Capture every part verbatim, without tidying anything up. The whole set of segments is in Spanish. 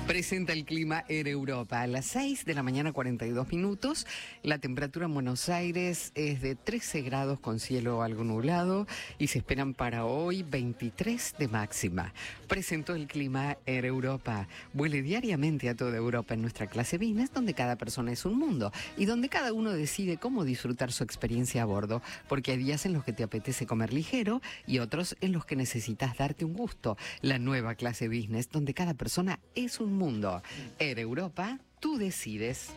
Presenta el clima en Europa. A las seis de la mañana, cuarenta y dos minutos. La temperatura en Buenos Aires es de trece grados con cielo algo nublado y se esperan para hoy veintitrés de máxima. Presentó el clima en Europa. Vuele diariamente a toda Europa en nuestra clase business, donde cada persona es un mundo y donde cada uno decide cómo disfrutar su experiencia a bordo, porque hay días en los que te apetece comer ligero y otros en los que necesitas darte un gusto. La nueva clase business, donde cada persona es un mundo. Air Europa, tú decides.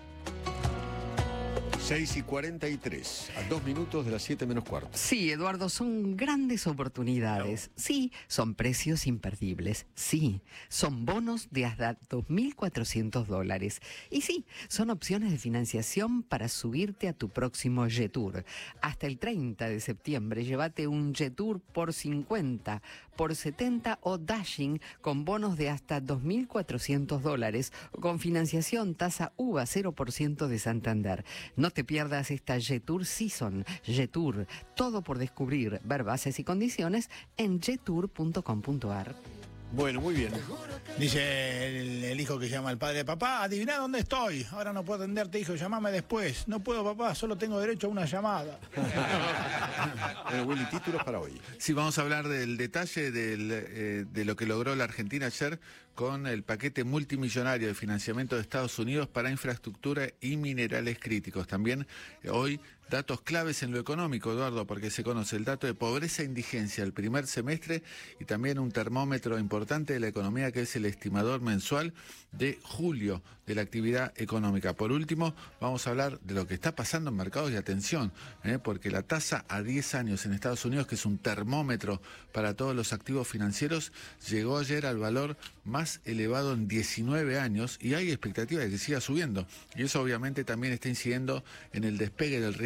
seis y cuarenta y tres, a dos minutos de las siete menos cuarto. Sí, Eduardo, son grandes oportunidades. No. Sí, son precios imperdibles. Sí, son bonos de hasta dos mil cuatrocientos dólares. Y sí, son opciones de financiación para subirte a tu próximo Jetour. Hasta el treinta de septiembre, llévate un Jetour por cincuenta, por setenta o Dashing con bonos de hasta dos mil cuatrocientos dólares con financiación tasa U V A cero por ciento de Santander. No te pierdas esta Jetour Season. Jetour, todo por descubrir. Ver bases y condiciones en jetour punto com punto ar. Bueno, muy bien. Dice el, el hijo que llama al padre: papá, adivina dónde estoy. Ahora no puedo atenderte, hijo, llámame después. No puedo, papá, solo tengo derecho a una llamada. Bueno, Willy, títulos para hoy. Sí, vamos a hablar del detalle del, eh, de lo que logró la Argentina ayer con el paquete multimillonario de financiamiento de Estados Unidos para infraestructura y minerales críticos. También eh, hoy datos claves en lo económico, Eduardo, porque se conoce el dato de pobreza e indigencia el primer semestre y también un termómetro importante de la economía que es el estimador mensual de julio de la actividad económica. Por último, vamos a hablar de lo que está pasando en mercados de atención, ¿eh? porque la tasa a diez años en Estados Unidos, que es un termómetro para todos los activos financieros, llegó ayer al valor más elevado en diecinueve años y hay expectativa de que siga subiendo. Y eso obviamente también está incidiendo en el despegue del riesgo